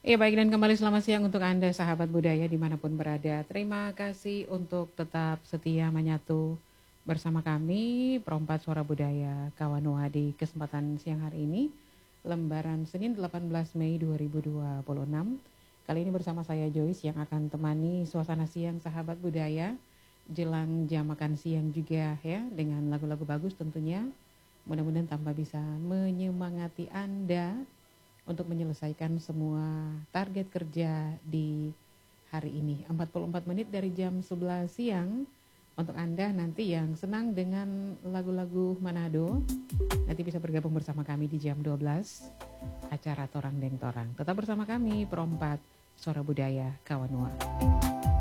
Iya baik dan kembali selamat siang untuk Anda sahabat budaya dimanapun berada. Terima kasih untuk tetap setia menyatu bersama kami Perompak Suara Budaya Kawanua di kesempatan siang hari ini. Lembaran Senin 18 Mei 2026. Kali ini bersama saya Joyce yang akan temani suasana siang sahabat budaya. Jelang jam makan siang juga ya dengan lagu-lagu bagus tentunya. Mudah-mudahan tanpa bisa menyemangati Anda untuk menyelesaikan semua target kerja di hari ini. 44 menit dari jam 11 siang untuk Anda nanti yang senang dengan lagu-lagu Manado, nanti bisa bergabung bersama kami di jam 12 acara Torang Deng Torang. Tetap bersama kami Perompak Suara Budaya Kawanua.